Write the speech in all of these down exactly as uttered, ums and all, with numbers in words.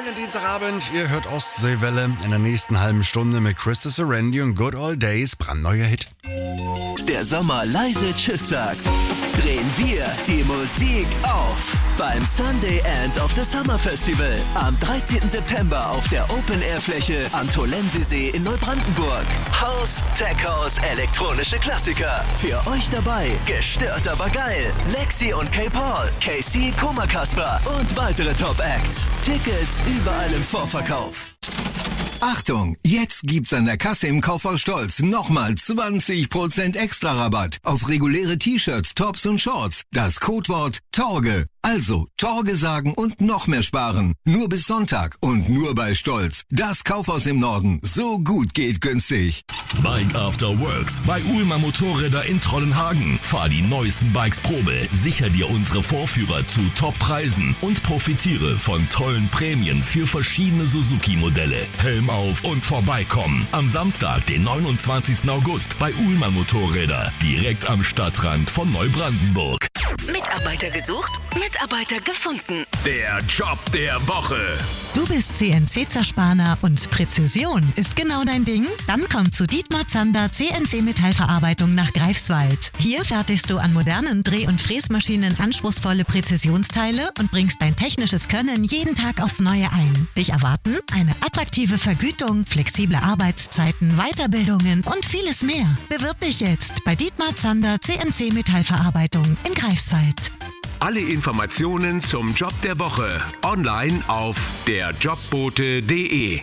Schönen Dienstagabend, ihr hört Ostseewelle in der nächsten halben Stunde mit Krista Serendi und Good Old Days, brandneuer Hit. Der Sommer leise Tschüss sagt, drehen wir die Musik auf beim Sunday End of the Summer Festival am dreizehnten September auf der Open-Air-Fläche am Tolensesee in Neubrandenburg. House, Tech House, elektronische Klassiker. Für euch dabei, gestört aber geil, Lexi und K-Paul, K C, Koma Kasper und weitere Top-Acts. Tickets überall im Vorverkauf. Achtung, jetzt gibt's an der Kasse im Kaufhaus Stolz nochmal zwanzig Prozent extra Rabatt auf reguläre T-Shirts, Tops und Shorts. Das Codewort Torge. Also Torge sagen und noch mehr sparen. Nur bis Sonntag und nur bei Stolz. Das Kaufhaus im Norden. So gut geht günstig. Bike After Works bei Uhlmann Motorräder in Trollenhagen. Fahr die neuesten Bikes Probe, sicher dir unsere Vorführer zu Top-Preisen und profitiere von tollen Prämien für verschiedene Suzuki-Modelle. Helm auf und vorbeikommen. Am Samstag, den neunundzwanzigsten August bei Uhlmann Motorräder, direkt am Stadtrand von Neubrandenburg. Mitarbeiter gesucht, Mitarbeiter gefunden. Der Job der Woche. Du bist C N C-Zerspaner und Präzision ist genau dein Ding? Dann komm zu Dietmar Zander C N C-Metallverarbeitung nach Greifswald. Hier fertigst du an modernen Dreh- und Fräsmaschinen anspruchsvolle Präzisionsteile und bringst dein technisches Können jeden Tag aufs Neue ein. Dich erwarten eine attraktive Vergütung, flexible Arbeitszeiten, Weiterbildungen und vieles mehr. Bewirb dich jetzt bei Dietmar Zander C N C-Metallverarbeitung in Greifswald. Alle Informationen zum Job der Woche online auf der jobbote punkt de.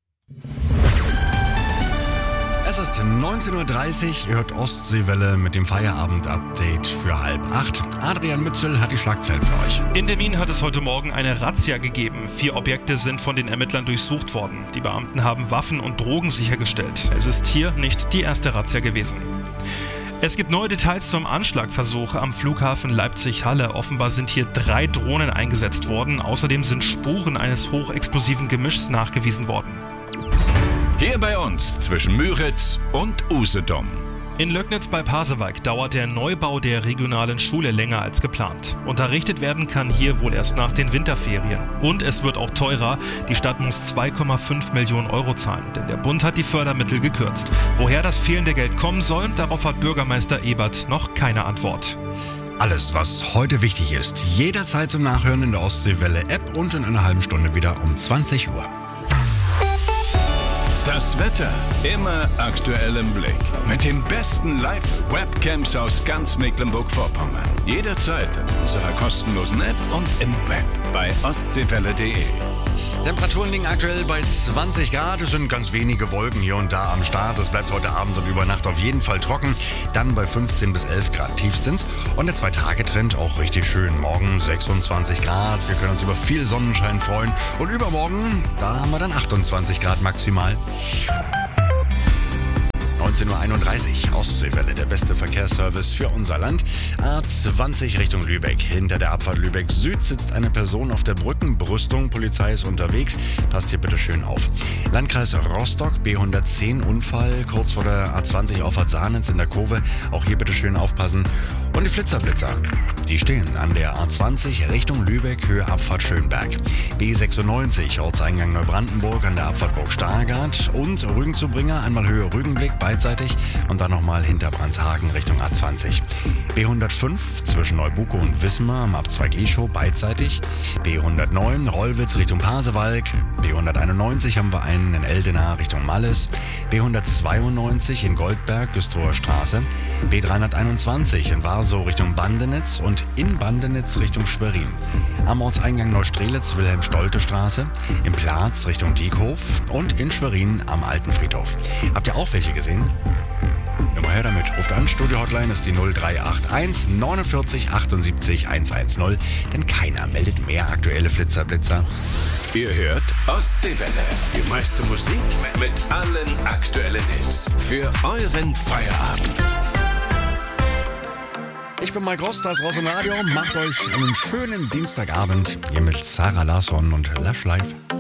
Es ist neunzehn Uhr dreißig, ihr hört Ostseewelle mit dem Feierabend-Update für halb acht. Adrian Mützel hat die Schlagzeilen für euch. In Demmin hat es heute Morgen eine Razzia gegeben. Vier Objekte sind von den Ermittlern durchsucht worden. Die Beamten haben Waffen und Drogen sichergestellt. Es ist hier nicht die erste Razzia gewesen. Es gibt neue Details zum Anschlagversuch am Flughafen Leipzig-Halle. Offenbar sind hier drei Drohnen eingesetzt worden. Außerdem sind Spuren eines hochexplosiven Gemischs nachgewiesen worden. Hier bei uns zwischen Müritz und Usedom. In Löcknitz bei Pasewalk dauert der Neubau der regionalen Schule länger als geplant. Unterrichtet werden kann hier wohl erst nach den Winterferien. Und es wird auch teurer. Die Stadt muss zwei Komma fünf Millionen Euro zahlen, denn der Bund hat die Fördermittel gekürzt. Woher das fehlende Geld kommen soll, darauf hat Bürgermeister Ebert noch keine Antwort. Alles, was heute wichtig ist, jederzeit zum Nachhören in der Ostseewelle-App und in einer halben Stunde wieder um zwanzig Uhr. Das Wetter immer aktuell im Blick. Mit den besten Live-Webcams aus ganz Mecklenburg-Vorpommern. Jederzeit in unserer kostenlosen App und im Web bei ostseewelle punkt de. Temperaturen liegen aktuell bei zwanzig Grad. Es sind ganz wenige Wolken hier und da am Start. Es bleibt heute Abend und über Nacht auf jeden Fall trocken. Dann bei fünfzehn bis elf Grad tiefstens. Und der Zwei-Tage-Trend auch richtig schön. Morgen sechsundzwanzig Grad. Wir können uns über viel Sonnenschein freuen. Und übermorgen, da haben wir dann achtundzwanzig Grad maximal. neunzehn Uhr einunddreißig, Ostseewelle, der beste Verkehrsservice für unser Land. A zwanzig Richtung Lübeck. Hinter der Abfahrt Lübeck Süd sitzt eine Person auf der Brückenbrüstung. Polizei ist unterwegs. Passt hier bitte schön auf. Landkreis Rostock, B hundertzehn, Unfall, kurz vor der A zwanzig Auffahrt Sahnitz in der Kurve. Auch hier bitte schön aufpassen. Und die Flitzer-Blitzer, die stehen an der A zwanzig Richtung Lübeck, Höhe Abfahrt Schönberg. B sechsundneunzig, Ortseingang Neubrandenburg an der Abfahrt Burg Stargard. Und Rügenzubringer, einmal Höhe Rügenblick, beidseitig. Und dann nochmal hinter Brandshagen Richtung A zwanzig. B hundertfünf, zwischen Neubuko und Wismar am Abzweig Lieschow, beidseitig. B hundertneun, Rollwitz Richtung Pasewalk. B hunderteinundneunzig haben wir einen in Eldena Richtung Malles. B hundertzweiundneunzig in Goldberg, Güstrower Straße. B dreihunderteinundzwanzig in Warsow Richtung Bandenitz und in Bandenitz Richtung Schwerin. Am Ortseingang Neustrelitz Wilhelm-Stolte-Straße, im Platz Richtung Diekhof und in Schwerin am Alten Friedhof. Habt ihr auch welche gesehen? Immer her damit. Ruft an, Studio-Hotline ist die null drei acht eins neunundvierzig achtundsiebzig hundertzehn, denn keiner meldet mehr aktuelle Flitzerblitzer. Ihr hört Ostseewelle, die meiste Musik mit allen aktuellen Hits für euren Feierabend. Ich bin Mike Rost, das Ross im Radio. Macht euch einen schönen Dienstagabend hier mit Sarah Larsson und Lush Life.